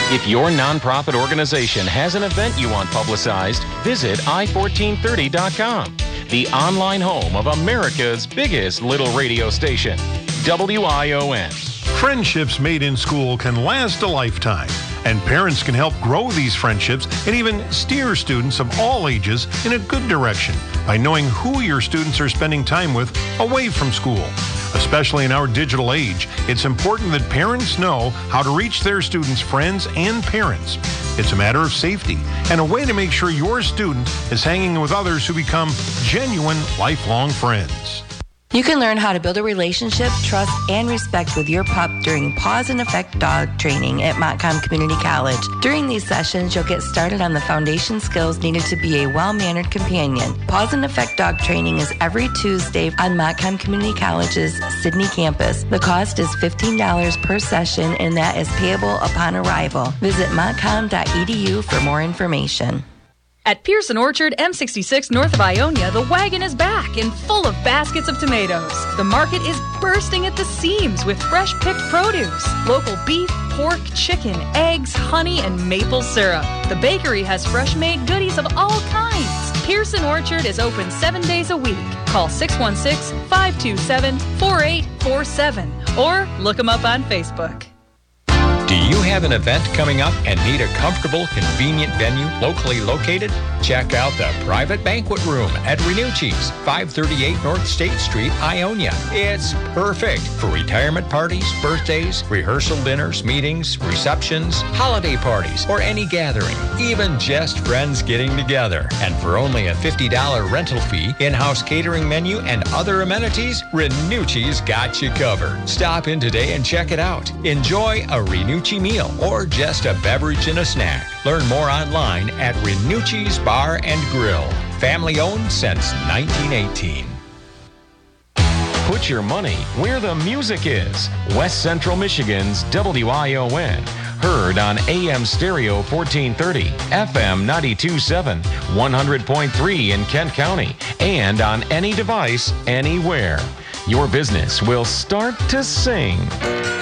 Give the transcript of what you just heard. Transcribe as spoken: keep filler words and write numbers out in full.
If your nonprofit organization has an event you want publicized, visit i fourteen thirty dot com, the online home of America's biggest little radio station, W I O N. Friendships made in school can last a lifetime, and parents can help grow these friendships and even steer students of all ages in a good direction by knowing who your students are spending time with away from school. Especially in our digital age, it's important that parents know how to reach their students' friends and parents. It's a matter of safety and a way to make sure your student is hanging with others who become genuine, lifelong friends. You can learn how to build a relationship, trust, and respect with your pup during Pause and Effect Dog Training at Montcalm Community College. During these sessions, you'll get started on the foundation skills needed to be a well-mannered companion. Pause and Effect Dog Training is every Tuesday on Montcalm Community College's Sydney campus. The cost is fifteen dollars per session, and that is payable upon arrival. Visit montcalm dot e d u for more information. At Pearson Orchard, M sixty-six north of Ionia, the wagon is back and full of baskets of tomatoes. The market is bursting at the seams with fresh-picked produce, local beef, pork, chicken, eggs, honey, and maple syrup. The bakery has fresh-made goodies of all kinds. Pearson Orchard is open seven days a week. Call six one six, five two seven, four eight four seven or look them up on Facebook. Do you have an event coming up and need a comfortable, convenient venue locally located? Check out the Private Banquet Room at Renucci's, five thirty-eight North State Street, Ionia. It's perfect for retirement parties, birthdays, rehearsal dinners, meetings, receptions, holiday parties, or any gathering, even just friends getting together. And for only a fifty dollars rental fee, in-house catering menu, and other amenities, Renucci's got you covered. Stop in today and check it out. Enjoy a Renucci meal or just a beverage and a snack. Learn more online at Renucci's Bar and Grill. Family owned since nineteen eighteen. Put your money where the music is. West Central Michigan's W I O N. Heard on A M Stereo fourteen thirty, F M ninety-two point seven, one hundred point three in Kent County, and on any device, anywhere. Your business will start to sing.